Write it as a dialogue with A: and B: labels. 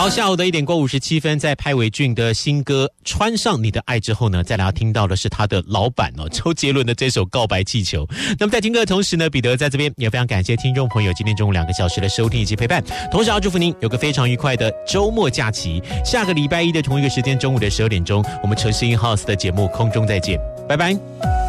A: 好，下午的1点过57分，在潘玮俊的新歌《穿上你的爱》之后呢，再来要听到的是他的老板周杰伦的这首《告白气球》。那么在听歌的同时呢，彼得在这边也非常感谢听众朋友今天中午2个小时的收听以及陪伴，同时要祝福您有个非常愉快的周末假期。下个礼拜一的同一个时间中午的12点钟，我们城市 In House 的节目空中再见，拜拜。